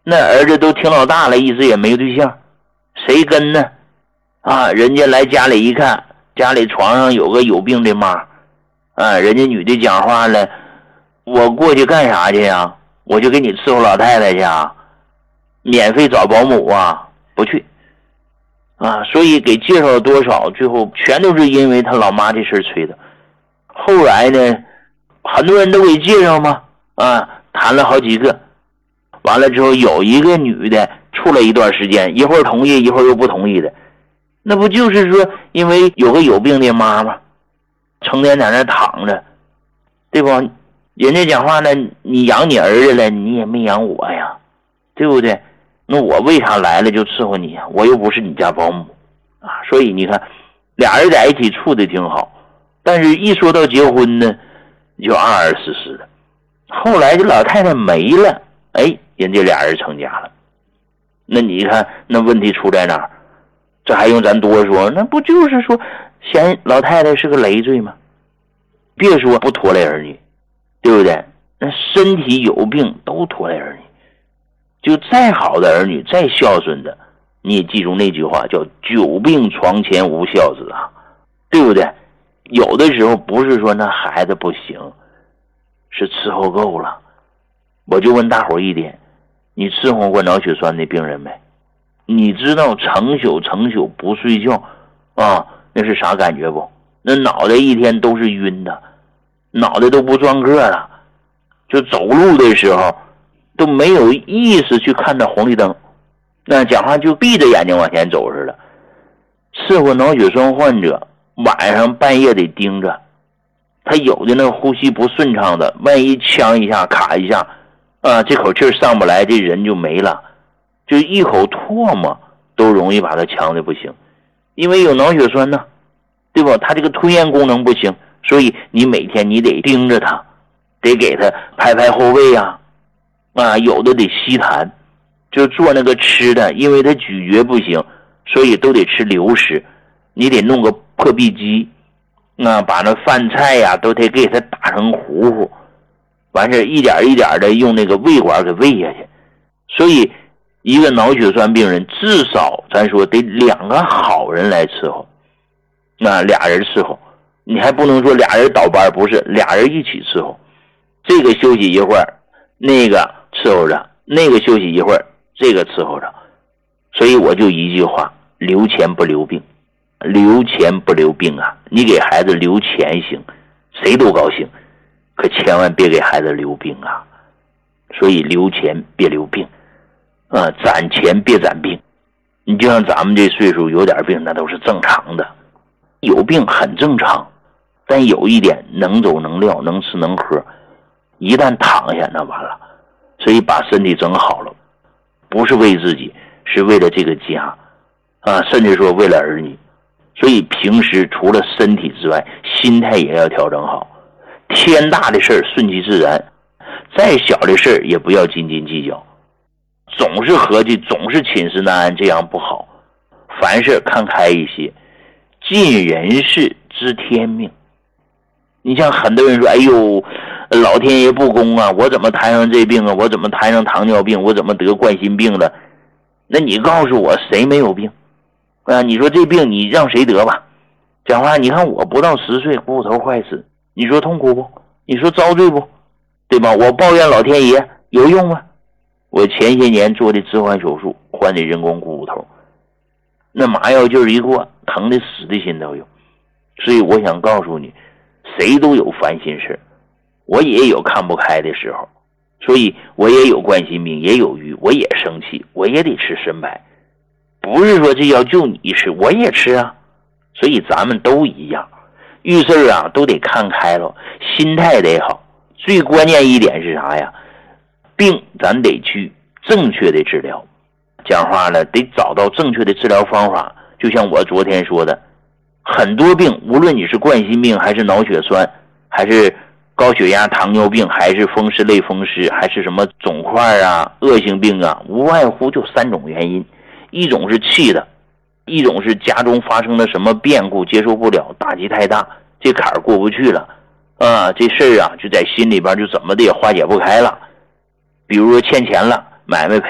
那儿子都挺老大了，一直也没对象，谁跟呢？人家来家里一看，家里床上有个有病的妈，人家女的讲话了，我过去干啥去呀？我就给你伺候老太太去啊，免费找保姆啊，不去所以给介绍了多少，最后全都是因为他老妈这事吹的。后来呢，很多人都给介绍嘛，谈了好几个，完了之后有一个女的处了一段时间，一会儿同意一会儿又不同意的，那不就是说因为有个有病的妈妈成天在那躺着，对不？人家讲话呢，你养你儿子了，你也没养我呀，对不对？那我为啥来了就伺候你啊？我又不是你家保姆所以你看俩人在一起处的挺好，但是一说到结婚呢就二二四四的。后来这老太太没了，人家俩人成家了。那你看那问题出在哪儿？这还用咱多说？那不就是说嫌老太太是个累赘吗？别说不拖累儿女，对不对？那身体有病都拖累儿女，就再好的儿女再孝顺的，你也记住那句话叫久病床前无孝子对不对？有的时候不是说那孩子不行，是伺候够了。我就问大伙一点，你伺候过脑血栓的病人没？你知道成宿不睡觉那是啥感觉不？那脑袋一天都是晕的，脑袋都不转个了，就走路的时候都没有意识去看到红绿灯，那讲话就闭着眼睛往前走似的。伺候脑血栓患者晚上半夜得盯着，他有的那呼吸不顺畅的，万一呛一下卡一下这口气上不来，这人就没了，就一口唾沫都容易把他呛的不行，因为有脑血栓呢，对吧？他这个吞咽功能不行，所以你每天你得盯着他，得给他拍拍后背有的得吸痰，就做那个吃的，因为他咀嚼不行，所以都得吃流食，你得弄个破壁机把那饭菜都得给他打成糊糊，完事一点一点的用那个胃管给喂下去。所以一个脑血栓病人至少咱说得两个好人来伺候，俩人伺候，你还不能说俩人倒班，不是，俩人一起伺候，这个休息一会儿那个伺候着，那个休息一会儿这个伺候着。所以我就一句话，留钱不留病，留钱不留病你给孩子留钱行，谁都高兴，可千万别给孩子留病所以留钱别留病攒钱别攒病。你就像咱们这岁数有点病那都是正常的，有病很正常，但有一点能走能撂能吃能喝，一旦躺下那完了。所以把身体整好了，不是为自己，是为了这个家甚至说为了儿女。所以平时除了身体之外，心态也要调整好。天大的事儿顺其自然，再小的事儿也不要斤斤计较，总是合计总是寝食难安，这样不好。凡事看开一些，尽人事知天命。你像很多人说，哎呦老天爷不公我怎么摊上这病我怎么摊上糖尿病，我怎么得冠心病了？那你告诉我谁没有病你说这病你让谁得吧？讲话你看我不到10岁骨头坏死，你说痛苦不？你说遭罪不？对吧？我抱怨老天爷有用吗？我前些年做的置换手术，换的人工骨头，那麻药劲儿一过，疼的死的心都有。所以我想告诉你，谁都有烦心事，我也有看不开的时候，所以我也有冠心病，也有郁，我也生气，我也得吃参白。不是说这药就你吃，我也吃所以咱们都一样，遇事都得看开了，心态得好。最关键一点是啥呀？病咱得去正确的治疗，讲话了得找到正确的治疗方法。就像我昨天说的，很多病无论你是冠心病还是脑血栓，还是高血压糖尿病，还是风湿类风湿，还是什么肿块恶性病无外乎就3种原因。一种是气的，一种是家中发生了什么变故接受不了，打击太大，这坎儿过不去了这事儿就在心里边就怎么的也化解不开了。比如说欠钱了，买卖赔